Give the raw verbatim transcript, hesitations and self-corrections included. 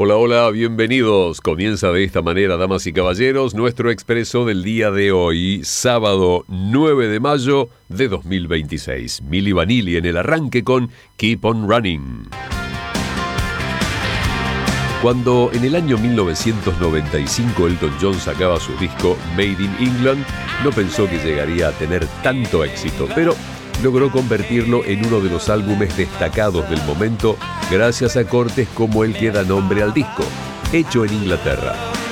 Hola, hola, bienvenidos. Comienza de esta manera, damas y caballeros, nuestro expreso del día de hoy, sábado nueve de mayo de dos mil veintiséis. Milli Vanilli en el arranque con Keep on Running. Cuando en el año mil novecientos noventa y cinco Elton John sacaba su disco Made in England, no pensó que llegaría a tener tanto éxito, pero logró convertirlo en uno de los álbumes destacados del momento gracias a cortes como el que da nombre al disco, hecho en Inglaterra.